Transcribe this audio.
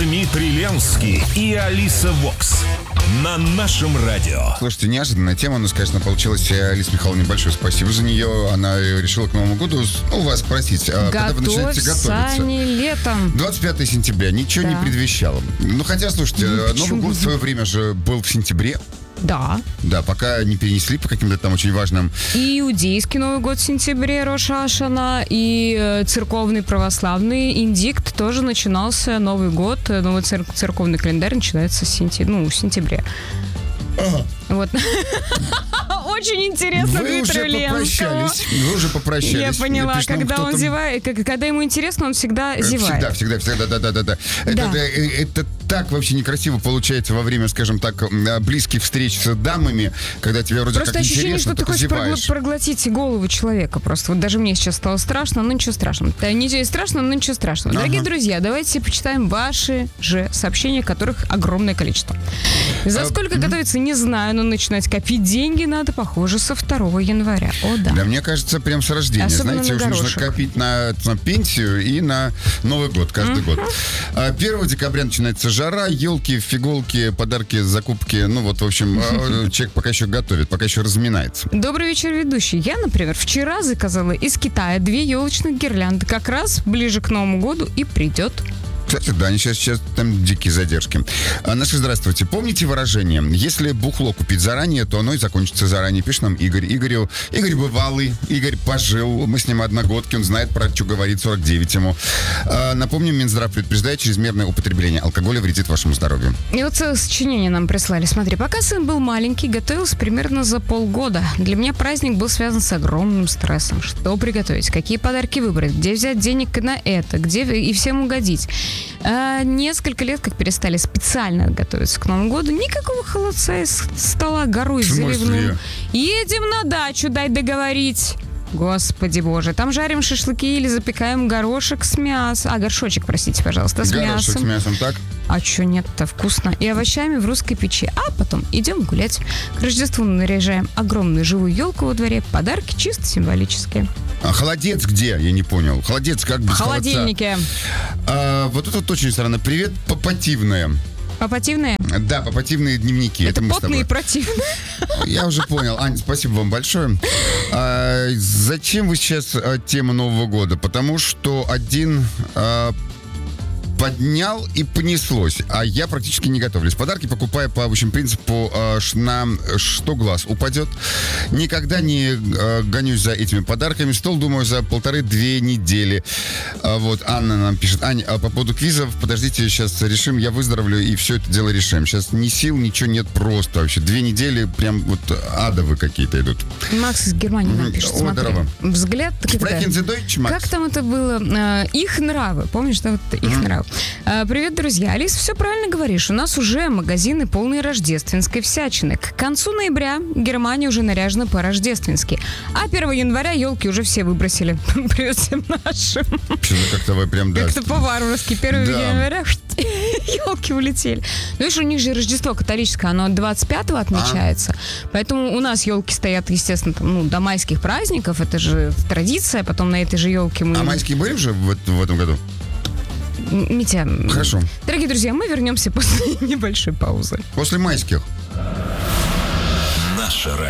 Дмитрий Ленский и Алиса Вокс на нашем радио. Слушайте, неожиданная тема, но, конечно, получилась. Алиса Михайловна, большое спасибо за нее. Она решила к Новому году вас спросить, когда вы начинаете готовиться. Сани летом. 25 сентября. Ничего не предвещало. Ну, хотя, слушайте, Новый год в свое время же был в сентябре. Да. Да, пока не перенесли по каким-то там очень важным... И иудейский Новый год в сентябре, Рош Ашана, и церковный православный индикт тоже начинался Новый год. Новый церковный календарь начинается в сентябре. Ага. Вот. Очень интересно, Дмитрию Ленскому. Вы уже попрощались. Я поняла, когда он зевает, когда ему интересно, он всегда зевает. Всегда, да. Это так вообще некрасиво получается во время, скажем так, близких встреч с дамами, когда тебе вроде просто как ощущение, интересно, что ты хочешь проглотить голову человека просто. Вот даже мне сейчас стало страшно, но ничего страшного. Не страшно, но ничего страшного. Дорогие друзья, давайте почитаем ваши же сообщения, которых огромное количество. За сколько готовиться, не знаю, но начинать копить деньги надо, похоже, со 2 января. О, да. Да, мне кажется, прям с рождения. Особенно знаете, на уже нужно копить на пенсию и на Новый год каждый год. 1 декабря начинается жара, елки, фиголки, подарки, закупки. Ну вот, в общем, человек пока еще готовит, пока еще разминается. Добрый вечер, ведущий. Я, например, вчера заказала из Китая 2 елочных гирлянды. Как раз ближе к Новому году и придет. Кстати, да, они сейчас там дикие задержки. Наши здравствуйте. Помните выражение? Если бухло купить заранее, то оно и закончится заранее. Пишет нам Игорь. Игорь бывалый, Игорь пожил. Мы с ним одногодки, он знает, про что говорит, 49 ему. Напомним, Минздрав предупреждает, чрезмерное употребление алкоголя вредит вашему здоровью. И вот сочинение нам прислали. Смотри, пока сын был маленький, готовился примерно за полгода. Для меня праздник был связан с огромным стрессом. Что приготовить? Какие подарки выбрать? Где взять денег на это? Где и всем угодить? Несколько лет, как перестали специально готовиться к Новому году, никакого холодца из стола горой заливным. Едем на дачу, дай договорить. Господи боже, там жарим шашлыки или запекаем горошек с мясом. Горшочек, простите, пожалуйста, с мясом. Горошек с мясом, так? А что нет-то, вкусно. И овощами в русской печи. А потом идем гулять. К Рождеству наряжаем огромную живую елку во дворе. Подарки чисто символические. А холодец где? Я не понял. Холодец как без холодца? В холодильнике. Вот это очень странно. Привет, попативные. Попативные? Да, попативные дневники. Это потные и противные. Я уже понял. Аня, спасибо вам большое. Зачем вы сейчас тему Нового года? Потому что один... поднял и понеслось. А я практически не готовлюсь. Подарки покупаю по, в общем, принципу на что глаз упадет. Никогда не гонюсь за этими подарками. Стол, думаю, за 1,5-2 недели. Вот Анна нам пишет. Ань, по поводу квизов, подождите, сейчас решим, я выздоровлю и все это дело решим. Сейчас ни сил, ничего нет, просто вообще. 2 недели прям вот адовые какие-то идут. Макс из Германии нам пишет. О, здорово. Взгляд... Как там это было? Их нравы. Помнишь, да, вот их нравы? Привет, друзья. Алис, все правильно говоришь. У нас уже магазины полные рождественской всячины. К концу ноября Германия уже наряжена по-рождественски. А 1 января елки уже все выбросили. Привет всем нашим. Как-то вы прям, да. Как-то по-варварски. 1 января елки улетели. Ну, видишь, у них же Рождество католическое, оно 25-го отмечается. Поэтому у нас елки стоят, естественно, там, до майских праздников. Это же традиция. Потом на этой же елке мы... А майские были уже в этом году? Митя. Хорошо. Дорогие друзья, мы вернемся после небольшой паузы. После майских.